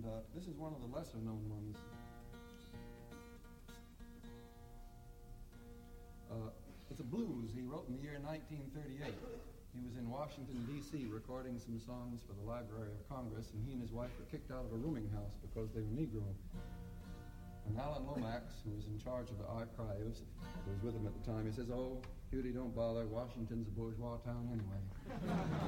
And this is one of the lesser-known ones. It's a blues he wrote in the year 1938. He was in Washington, D.C., recording some songs for the Library of Congress, and he and his wife were kicked out of a rooming house because they were Negro. And Alan Lomax, who was in charge of the archives, who was with him at the time, he says, "Oh, Hughie, don't bother. Washington's a bourgeois town anyway."